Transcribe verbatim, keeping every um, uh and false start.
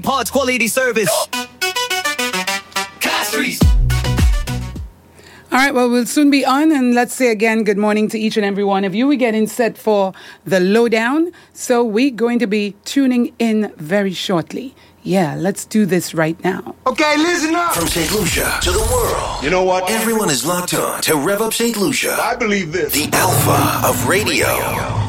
Parts quality service. Castries. All right, well, we'll soon be on, and let's say again good morning to each and every one of you. We're getting set for the lowdown, so we're going to be tuning in very shortly. Yeah, let's do this right now. Okay, listen up. From Saint Lucia to the world. You know what? Everyone is locked on to Rev Up Saint Lucia. I believe this. The alpha of radio.